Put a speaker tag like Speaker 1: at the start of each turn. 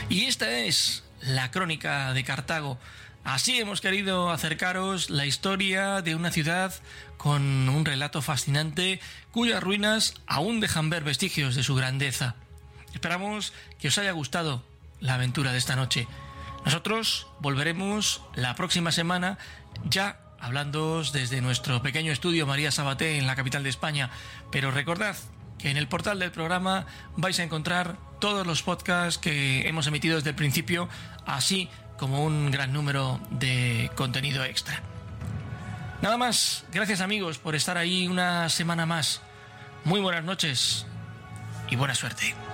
Speaker 1: Y esta es la crónica de Cartago. Así hemos querido acercaros la historia de una ciudad con un relato fascinante cuyas ruinas aún dejan ver vestigios de su grandeza. Esperamos que os haya gustado la aventura de esta noche. Nosotros volveremos la próxima semana ya hablándoos desde nuestro pequeño estudio María Sabaté en la capital de España. Pero recordad que en el portal del programa vais a encontrar todos los podcasts que hemos emitido desde el principio, así como un gran número de contenido extra. Nada más, gracias amigos por estar ahí una semana más. Muy buenas noches y buena suerte.